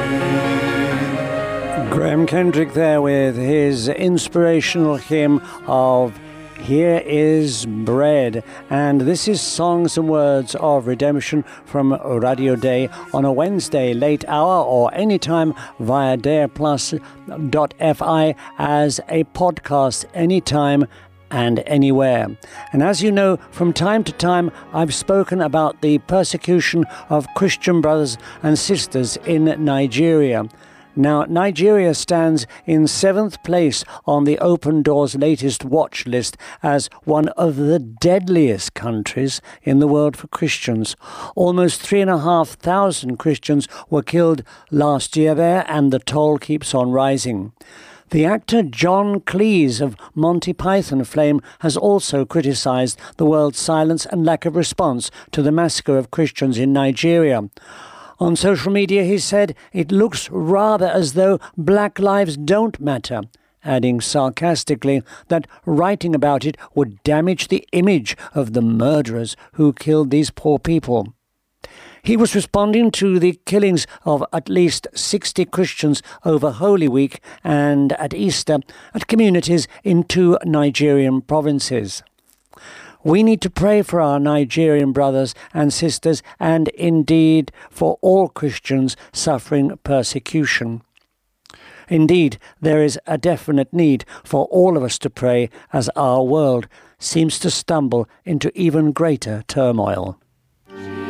Graham Kendrick there with his inspirational hymn of Here is Bread. And this is Songs and Words of Redemption from Radio Day on a Wednesday late hour or anytime via DarePlus.fi as a podcast anytime and anywhere. And as you know, from time to time I've spoken about the persecution of Christian brothers and sisters in Nigeria. Now, Nigeria stands in 7th place on the Open Doors latest watch list as one of the deadliest countries in the world for Christians. Almost 3,500 Christians were killed last year there, and the toll keeps on rising. The actor John Cleese of Monty Python fame has also criticised the world's silence and lack of response to the massacre of Christians in Nigeria. On social media, he said, "It looks rather as though black lives don't matter," adding sarcastically that writing about it would damage the image of the murderers who killed these poor people. He was responding to the killings of at least 60 Christians over Holy Week and at Easter at communities in 2 Nigerian provinces. We need to pray for our Nigerian brothers and sisters and indeed for all Christians suffering persecution. Indeed, there is a definite need for all of us to pray as our world seems to stumble into even greater turmoil.